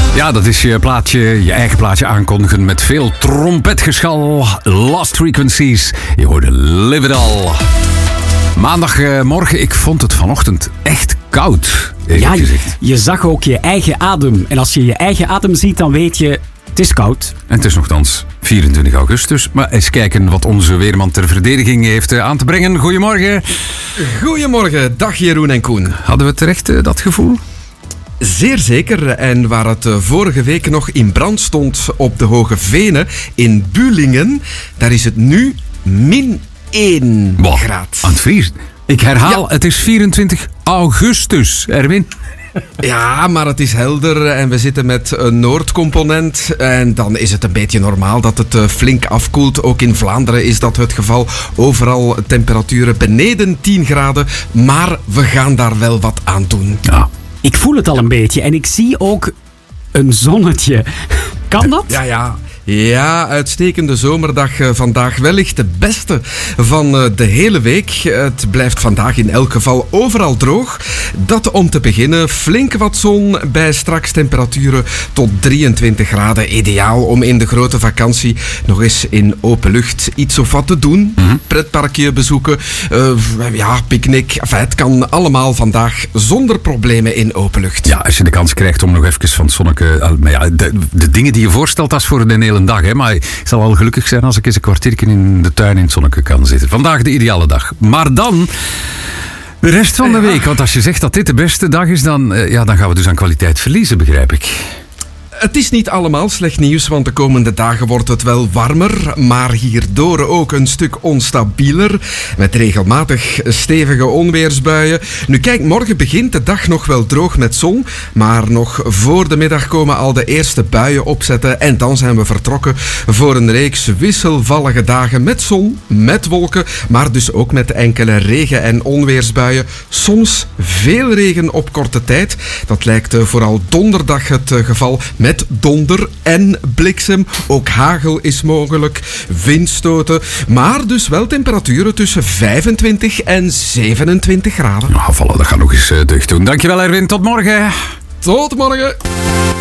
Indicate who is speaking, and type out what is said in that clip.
Speaker 1: Ja, dat is je eigen plaatje aankondigen met veel trompetgeschal. Lost Frequencies. Je hoorde Live It All. Maandagmorgen, ik vond het vanochtend echt koud.
Speaker 2: Ja, je zag ook je eigen adem. En als je je eigen adem ziet, dan weet je, het is koud.
Speaker 1: En het is nogthans 24 augustus. Maar eens kijken wat onze weerman ter verdediging heeft aan te brengen. Goedemorgen.
Speaker 3: Goedemorgen, dag Jeroen en Koen.
Speaker 1: Hadden we terecht dat gevoel?
Speaker 3: Zeer zeker. En waar het vorige week nog in brand stond op de Hoge Venen in Bulingen, daar is het nu -1 graad.
Speaker 1: Aan het vriezen. Ik herhaal, Het is 24 augustus, Erwin.
Speaker 3: Ja, maar het is helder en we zitten met een noordcomponent. En dan is het een beetje normaal dat het flink afkoelt. Ook in Vlaanderen is dat het geval. Overal temperaturen beneden 10 graden. Maar we gaan daar wel wat aan doen.
Speaker 1: Ja.
Speaker 2: Ik voel het al een beetje en ik zie ook een zonnetje. Kan dat?
Speaker 3: Ja, uitstekende zomerdag vandaag. Wellicht de beste van de hele week. Het blijft vandaag in elk geval overal droog. Dat om te beginnen. Flink wat zon bij straks temperaturen tot 23 graden. Ideaal om in de grote vakantie nog eens in open lucht iets of wat te doen. Pretparkje bezoeken. Picknick. Enfin, het kan allemaal vandaag zonder problemen in open lucht.
Speaker 1: Ja, als je de kans krijgt om nog even van het zonneke... De dingen die je voorstelt, dat is voor een hele dag. Hè? Maar ik zal wel gelukkig zijn als ik eens een kwartiertje in de tuin in het zonneke kan zitten. Vandaag de ideale dag. Maar dan... de rest van de week. Want als je zegt dat dit de beste dag is, dan gaan we dus aan kwaliteit verliezen, begrijp ik.
Speaker 3: Het is niet allemaal slecht nieuws, want de komende dagen wordt het wel warmer, maar hierdoor ook een stuk onstabieler, met regelmatig stevige onweersbuien. Nu kijk, morgen begint de dag nog wel droog met zon, maar nog voor de middag komen al de eerste buien opzetten en dan zijn we vertrokken voor een reeks wisselvallige dagen met zon, met wolken, maar dus ook met enkele regen- en onweersbuien. Soms veel regen op korte tijd. Dat lijkt vooral donderdag het geval, met donder en bliksem. Ook hagel is mogelijk, windstoten, maar dus wel temperaturen tussen 25 en 27 graden.
Speaker 1: Nou, vallen, dat gaat nog eens deugd doen. Dankjewel, Erwin. Tot morgen.
Speaker 3: Tot morgen.